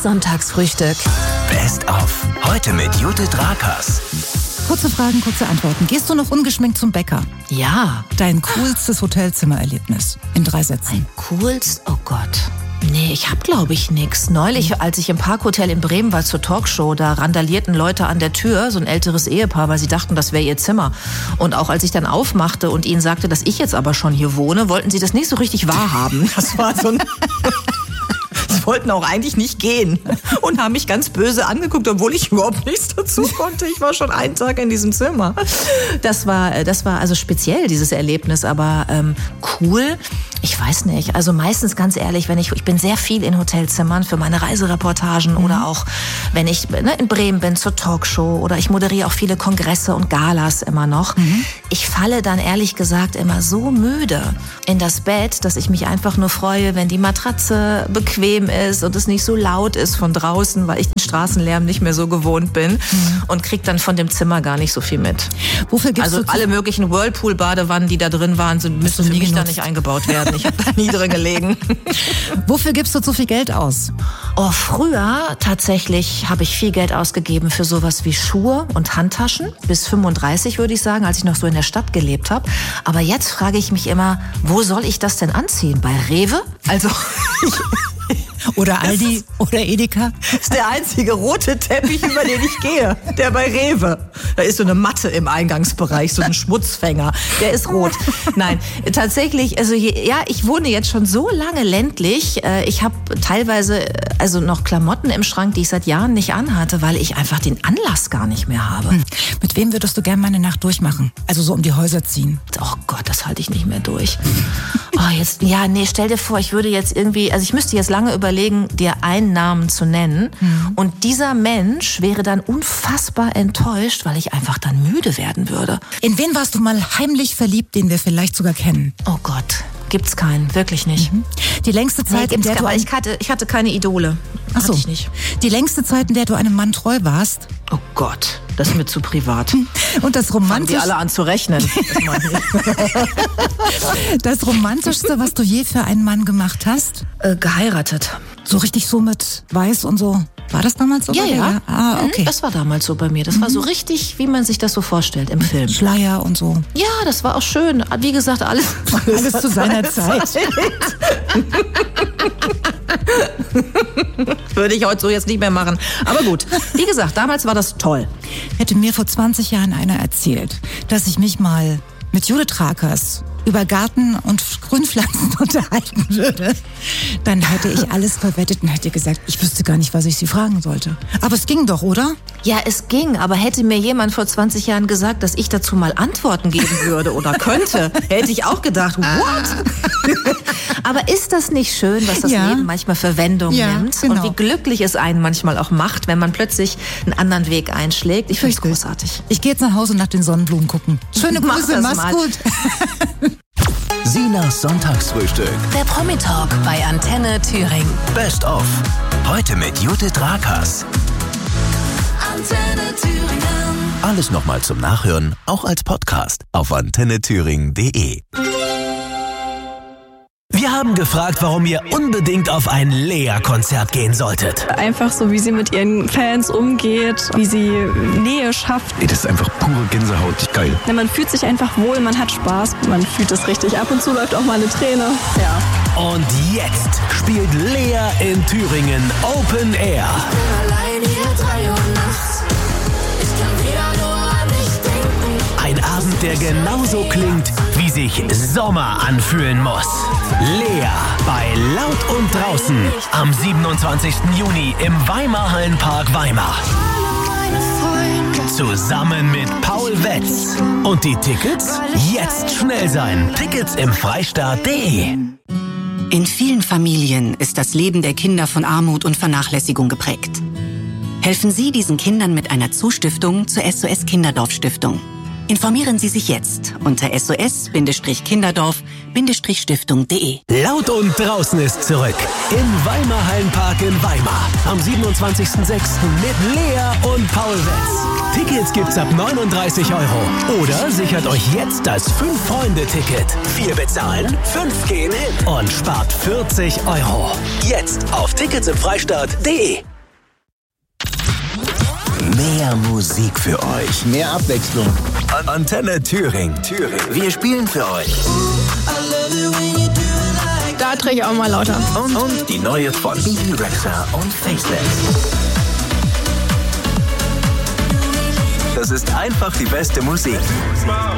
Sonntagsfrühstück. Best of. Heute mit Judith Rakers. Kurze Fragen, kurze Antworten. Gehst du noch ungeschminkt zum Bäcker? Ja. Dein coolstes Hotelzimmererlebnis in 3 Sätzen. Oh Gott. Nee, ich hab, glaube ich, nix. Neulich, als ich im Parkhotel in Bremen war zur Talkshow, da randalierten Leute an der Tür, so ein älteres Ehepaar, weil sie dachten, das wäre ihr Zimmer. Und auch als ich dann aufmachte und ihnen sagte, dass ich jetzt aber schon hier wohne, wollten sie das nicht so richtig wahrhaben. Das war so ein... Sie wollten auch eigentlich nicht gehen und haben mich ganz böse angeguckt, obwohl ich überhaupt nichts dazu konnte. Ich war schon einen Tag in diesem Zimmer. Das war also speziell, dieses Erlebnis, aber cool. Ich weiß nicht. Also meistens, ganz ehrlich, ich bin sehr viel in Hotelzimmern für meine Reisereportagen oder auch, wenn ich in Bremen bin zur Talkshow oder ich moderiere auch viele Kongresse und Galas immer noch. Ich falle dann ehrlich gesagt immer so müde in das Bett, dass ich mich einfach nur freue, wenn die Matratze bequem ist und es nicht so laut ist von draußen, weil ich den Straßenlärm nicht mehr so gewohnt bin und krieg dann von dem Zimmer gar nicht so viel mit. Wofür gibst also du alle möglichen Whirlpool-Badewannen, die da drin waren, müssen für mich da nicht eingebaut werden. Ich habe da nie drin gelegen. Wofür gibst du so viel Geld aus? Oh, früher tatsächlich habe ich viel Geld ausgegeben für sowas wie Schuhe und Handtaschen. Bis 35 würde ich sagen, als ich noch so in der Stadt gelebt habe. Aber jetzt frage ich mich immer, wo soll ich das denn anziehen? Bei Rewe? Also... Oder Aldi oder Edeka? Das ist der einzige rote Teppich, über den ich gehe. Der bei Rewe. Da ist so eine Matte im Eingangsbereich, so ein Schmutzfänger. Der ist rot. Nein, tatsächlich, also ich wohne jetzt schon so lange ländlich. Ich habe teilweise also noch Klamotten im Schrank, die ich seit Jahren nicht anhatte, weil ich einfach den Anlass gar nicht mehr habe. Mit wem würdest du gerne mal eine Nacht durchmachen? Also so um die Häuser ziehen? Oh Gott, das halte ich nicht mehr durch. Stell dir vor, ich würde jetzt irgendwie, also ich müsste jetzt lange überlegen, dir einen Namen zu nennen. Und dieser Mensch wäre dann unfassbar enttäuscht, weil ich einfach dann müde werden würde. In wen warst du mal heimlich verliebt, den wir vielleicht sogar kennen? Oh Gott, gibt's keinen, wirklich nicht. Die längste Zeit, in der du... Ich hatte keine Idole. Ach so. Hatte ich nicht. Die längste Zeit, in der du einem Mann treu warst? Oh Gott, das ist mir zu privat. Und das Romantischste... Fangen die alle an zu rechnen. Das Romantischste, was du je für einen Mann gemacht hast? Geheiratet. So richtig so mit Weiß und so. War das damals so? Ja. Ah, okay. Das war damals so bei mir. Das war so richtig, wie man sich das so vorstellt im Film. Schleier und so. Ja, das war auch schön. Wie gesagt, alles zu seiner Zeit. Würde ich heute so jetzt nicht mehr machen. Aber gut, wie gesagt, damals war das toll. Hätte mir vor 20 Jahren einer erzählt, dass ich mich mal mit Judith Rakers über Garten und Grünpflanzen unterhalten würde, dann hätte ich alles verwettet und hätte gesagt, ich wüsste gar nicht, was ich sie fragen sollte. Aber es ging doch, oder? Ja, es ging, aber hätte mir jemand vor 20 Jahren gesagt, dass ich dazu mal Antworten geben würde oder könnte, hätte ich auch gedacht, what? Aber ist das nicht schön, was das Leben manchmal für Wendungen nimmt? Genau. Und wie glücklich es einen manchmal auch macht, wenn man plötzlich einen anderen Weg einschlägt? Ich finde es großartig. Ich gehe jetzt nach Hause und nach den Sonnenblumen gucken. Schöne Grüße, mach's gut. Sinas Sonntagsfrühstück. Der Promi-Talk bei Antenne Thüringen. Best of. Heute mit Judith Rakers. Antenne Thüringen. Alles nochmal zum Nachhören, auch als Podcast auf antennethüringen.de. Wir haben gefragt, warum ihr unbedingt auf ein Lea-Konzert gehen solltet. Einfach so, wie sie mit ihren Fans umgeht, wie sie Nähe schafft. Das ist einfach pure Gänsehaut, geil. Ja, man fühlt sich einfach wohl, man hat Spaß, man fühlt es richtig. Ab und zu läuft auch mal eine Träne. Ja. Und jetzt spielt Lea in Thüringen Open Air. Allein hier 3 Uhr nachts. Ich kann wieder nur an dich denken. Ein Abend, der genauso klingt, wie sich Sommer anfühlen muss. Lea bei Laut und Draußen am 27. Juni im Weimar-Hallenpark Weimar. Zusammen mit Paul Wetz. Und die Tickets? Jetzt schnell sein. Tickets im Freistaat.de. In vielen Familien ist das Leben der Kinder von Armut und Vernachlässigung geprägt. Helfen Sie diesen Kindern mit einer Zustiftung zur SOS Kinderdorf-Stiftung. Informieren Sie sich jetzt unter sos-kinderdorf-stiftung.de. Laut und Draußen ist zurück im Weimar-Hallenpark in Weimar am 27.06. mit Lea und Paul Wetz. Tickets gibt's ab 39 € oder sichert euch jetzt das 5-Freunde-Ticket. 4 bezahlen, 5 gehen hin und spart 40 €. Jetzt auf ticketsimfreistaat.de. Mehr Musik für euch. Mehr Abwechslung. Antenne Thüringen. Wir spielen für euch. Da drehe ich auch mal lauter. Und die neue von Bibi Rexha und Faceless. Das ist einfach die beste Musik.